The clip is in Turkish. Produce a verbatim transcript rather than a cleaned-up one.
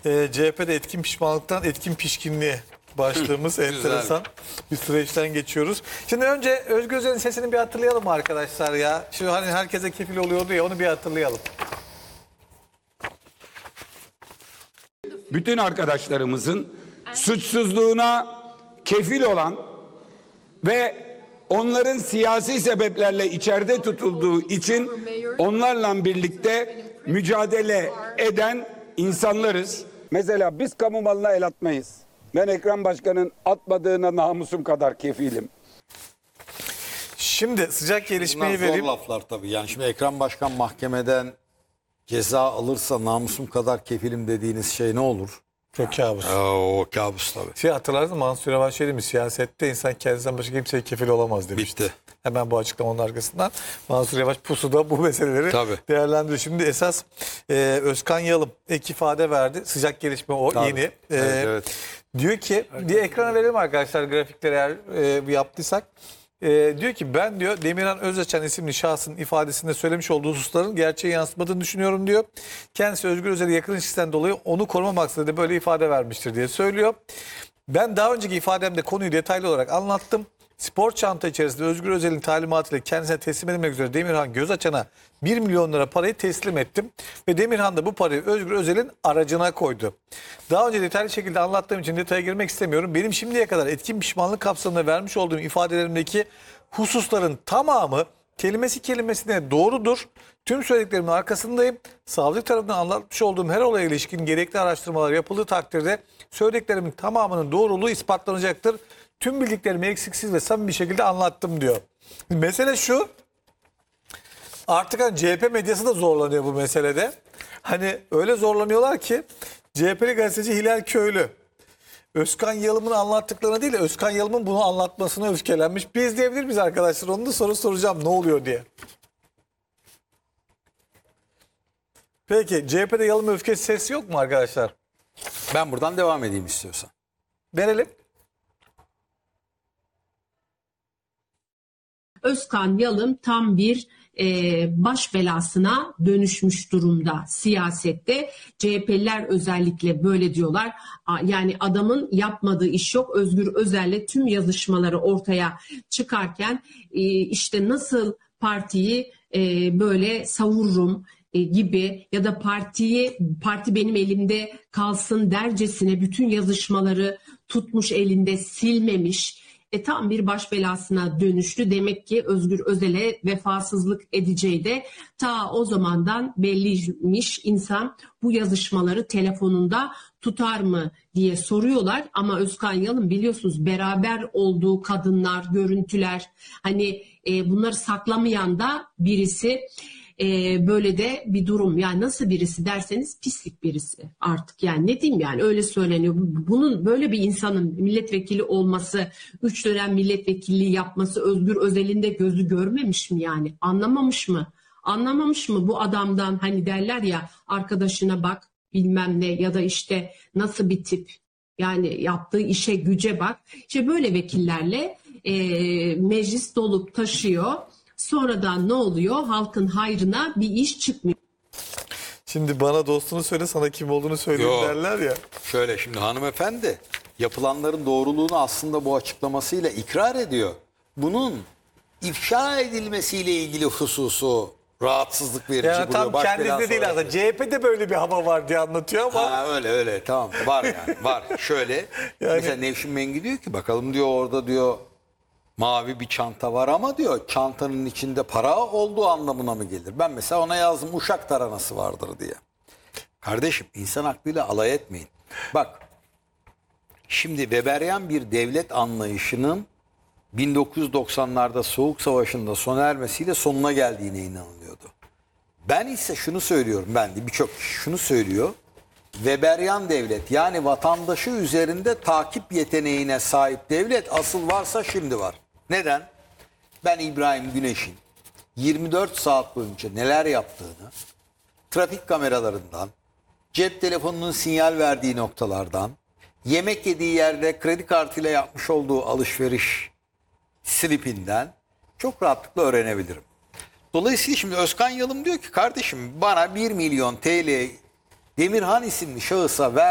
e, C H P'de etkin pişmanlıktan etkin pişkinliğe başlığımız enteresan bir süreçten geçiyoruz. Şimdi önce Özgür Özel'in sesini bir hatırlayalım mı arkadaşlar ya? Şimdi hani herkese kefil oluyordu ya, onu bir hatırlayalım. Bütün arkadaşlarımızın suçsuzluğuna kefil olan ve onların siyasi sebeplerle içeride tutulduğu için onlarla birlikte mücadele eden insanlarız. Mesela biz kamu malına el atmayız. Ben Ekrem Başkan'ın atmadığına namusum kadar kefilim. Şimdi sıcak gelişmeyi Bunlar zor vereyim. laflar tabii. Yani şimdi Ekrem Başkan mahkemeden ceza alırsa namusum kadar kefilim dediğiniz şey ne olur? Çok kabus. Aa, o kabus tabii. Şey hatırlarsın, Mansur Yavaş şey demiş, siyasette insan kendisinden başka kimseye kefil olamaz demişti. Bitti. Hemen bu açıklamanın arkasından Mansur Yavaş pusuda bu meseleleri Tabii. değerlendiriyor. Şimdi esas e, Özkan Yalım ek ifade verdi. Sıcak gelişme o, Tabii. yeni. E, Evet, evet. Diyor ki, diye ekrana verelim arkadaşlar grafikleri eğer e, yaptıysak. E, diyor ki ben diyor Demirhan Özdeçen isimli şahsın ifadesinde söylemiş olduğu hususların gerçeği yansıtmadığını düşünüyorum diyor. Kendisi Özgür Özel'e yakın ilişkisinden dolayı onu koruma maksadıyla böyle ifade vermiştir diye söylüyor. Ben daha önceki ifademde konuyu detaylı olarak anlattım. Spor çanta içerisinde Özgür Özel'in talimatıyla kendisine teslim edilmek üzere Demirhan Gözaçan'a bir milyon lira parayı teslim ettim. Ve Demirhan da bu parayı Özgür Özel'in aracına koydu. Daha önce detaylı şekilde anlattığım için detaya girmek istemiyorum. Benim şimdiye kadar etkin pişmanlık kapsamında vermiş olduğum ifadelerimdeki hususların tamamı kelimesi kelimesine doğrudur. Tüm söylediklerimin arkasındayım. Savcılık tarafından anlatmış olduğum her olaya ilişkin gerekli araştırmalar yapıldığı takdirde söylediklerimin tamamının doğruluğu ispatlanacaktır. Tüm bildiklerimi eksiksiz ve samimi bir şekilde anlattım diyor. Mesele şu. Artık hani C H P medyası da zorlanıyor bu meselede. Hani öyle zorlanıyorlar ki C H P'li gazeteci Hilal Köylü Özkan Yalım'ın anlattıklarına değil de Özkan Yalım'ın bunu anlatmasına öfkelenmiş. Bir izleyebilir miyiz arkadaşlar? Onu da soru soracağım ne oluyor diye. Peki C H P'de Yalım öfkesi sesi yok mu arkadaşlar? Ben buradan devam edeyim istiyorsan. Verelim. Özkan Yalım tam bir e, baş belasına dönüşmüş durumda siyasette. C H P'liler özellikle böyle diyorlar. A, yani adamın yapmadığı iş yok. Özgür Özel'le tüm yazışmaları ortaya çıkarken e, işte nasıl partiyi e, böyle savururum e, gibi ya da partiyi parti benim elimde kalsın dercesine bütün yazışmaları tutmuş elinde silmemiş. E, tam bir baş belasına dönüştü. Demek ki Özgür Özel'e vefasızlık edeceği de ta o zamandan belliymiş. İnsan bu yazışmaları telefonunda tutar mı diye soruyorlar. Ama Özkan Yalım biliyorsunuz beraber olduğu kadınlar, görüntüler hani e, bunları saklamayan da birisi. Ee, böyle de bir durum. Yani nasıl birisi derseniz pislik birisi artık. Yani ne diyeyim, yani öyle söyleniyor. Bunun böyle bir insanın milletvekili olması, üç dönem milletvekilliği yapması Özgür Özel'in de gözü görmemiş mi yani? Anlamamış mı? Anlamamış mı bu adamdan, hani derler ya arkadaşına bak bilmem ne ya da işte nasıl bir tip, yani yaptığı işe güce bak. İşte böyle vekillerle e, meclis dolup taşıyor. Sonradan ne oluyor? Halkın hayrına bir iş çıkmıyor. Şimdi bana dostunu söyle, sana kim olduğunu söyleyeyim Yok. derler ya. Şöyle şimdi hanımefendi yapılanların doğruluğunu aslında bu açıklamasıyla ikrar ediyor. Bunun ifşa edilmesiyle ilgili hususu rahatsızlık verici Yani buluyor. tam Baş kendisi belası değil olarak. aslında. C H P'de böyle bir hava var diye anlatıyor ama. Ha, öyle öyle tamam var yani var. Şöyle Yani- mesela Nevşin Mengi diyor ki bakalım diyor orada diyor mavi bir çanta var ama diyor çantanın içinde para olduğu anlamına mı gelir? Ben mesela ona yazdım uşak taranası vardır diye. Kardeşim insan aklıyla alay etmeyin. Bak şimdi Weberian bir devlet anlayışının bin dokuz yüz doksanlarda Soğuk Savaşı'nda sona ermesiyle sonuna geldiğine inanılıyordu. Ben ise şunu söylüyorum, ben de birçok kişi şunu söylüyor. Weberian devlet yani vatandaşı üzerinde takip yeteneğine sahip devlet asıl varsa şimdi var. Neden? Ben İbrahim Güneş'in yirmi dört saat boyunca neler yaptığını, trafik kameralarından, cep telefonunun sinyal verdiği noktalardan, yemek yediği yerde kredi kartıyla yapmış olduğu alışveriş slipinden çok rahatlıkla öğrenebilirim. Dolayısıyla şimdi Özkan Yalım diyor ki kardeşim bana bir milyon T L Demirhan isimli şahısa ver.